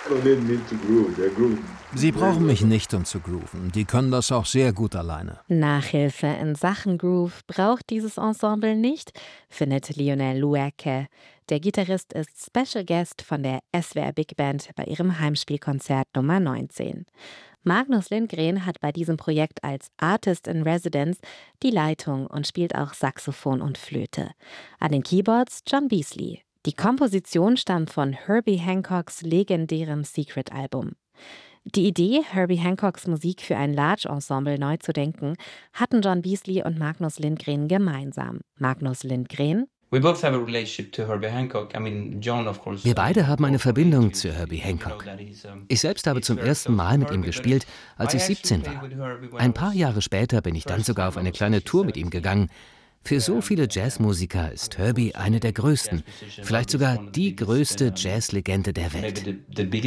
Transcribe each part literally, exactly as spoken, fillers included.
Sie brauchen mich nicht, um zu grooven. Die können das auch sehr gut alleine. Nachhilfe in Sachen Groove braucht dieses Ensemble nicht, findet Lionel Loueke. Der Gitarrist ist Special Guest von der S W R Big Band bei ihrem Heimspielkonzert Nummer neunzehn. Magnus Lindgren hat bei diesem Projekt als Artist in Residence die Leitung und spielt auch Saxophon und Flöte. An den Keyboards John Beasley. Die Komposition stammt von Herbie Hancocks legendärem Secret-Album. Die Idee, Herbie Hancocks Musik für ein Large-Ensemble neu zu denken, hatten John Beasley und Magnus Lindgren gemeinsam. Magnus Lindgren: Wir beide haben eine Verbindung zu Herbie Hancock. Ich selbst habe zum ersten Mal mit ihm gespielt, als ich siebzehn war. Ein paar Jahre später bin ich dann sogar auf eine kleine Tour mit ihm gegangen. Für so viele Jazzmusiker ist Herbie eine der größten, vielleicht sogar die größte Jazzlegende der Welt.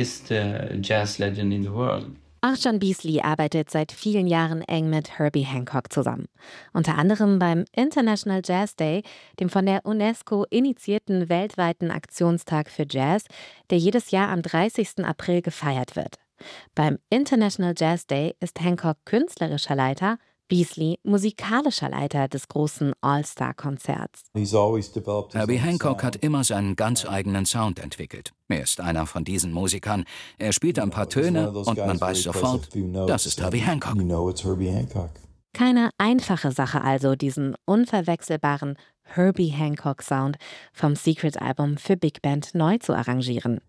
Auch John Beasley arbeitet seit vielen Jahren eng mit Herbie Hancock zusammen. Unter anderem beim International Jazz Day, dem von der UNESCO initiierten weltweiten Aktionstag für Jazz, der jedes Jahr am dreißigsten April gefeiert wird. Beim International Jazz Day ist Hancock künstlerischer Leiter, Beasley musikalischer Leiter des großen All-Star-Konzerts. Herbie Hancock hat immer seinen ganz eigenen Sound entwickelt. Er ist einer von diesen Musikern. Er spielt ein paar Töne und man weiß sofort, das ist Herbie Hancock. Keine einfache Sache also, diesen unverwechselbaren Herbie Hancock-Sound vom Secret-Album für Big Band neu zu arrangieren.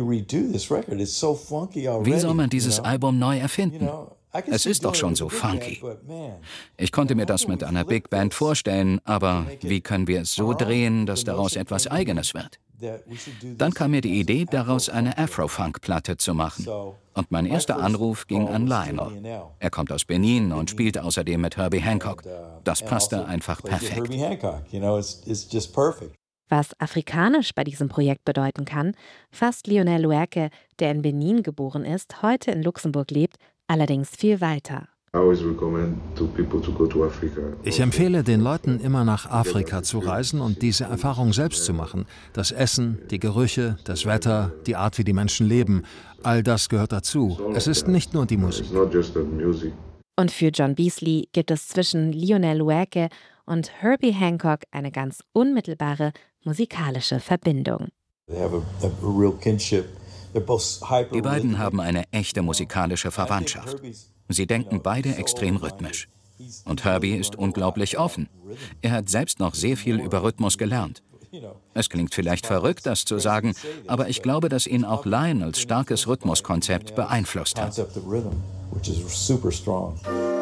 Wie soll man dieses Album neu erfinden? Es ist doch schon so funky. Ich konnte mir das mit einer Big Band vorstellen, aber wie können wir es so drehen, dass daraus etwas Eigenes wird? Dann kam mir die Idee, daraus eine Afro-Funk-Platte zu machen. Und mein erster Anruf ging an Lionel. Er kommt aus Benin und spielt außerdem mit Herbie Hancock. Das passte einfach perfekt. Was afrikanisch bei diesem Projekt bedeuten kann, fasst Lionel Loueke, der in Benin geboren ist, heute in Luxemburg lebt, allerdings viel weiter. Ich empfehle den Leuten, immer nach Afrika zu reisen und diese Erfahrung selbst zu machen. Das Essen, die Gerüche, das Wetter, die Art, wie die Menschen leben, all das gehört dazu. Es ist nicht nur die Musik. Und für John Beasley gibt es zwischen Lionel Loueke und Herbie Hancock eine ganz unmittelbare musikalische Verbindung. Die beiden haben eine echte musikalische Verwandtschaft. Sie denken beide extrem rhythmisch. Und Herbie ist unglaublich offen. Er hat selbst noch sehr viel über Rhythmus gelernt. Es klingt vielleicht verrückt, das zu sagen, aber ich glaube, dass ihn auch Lionels starkes Rhythmuskonzept beeinflusst hat.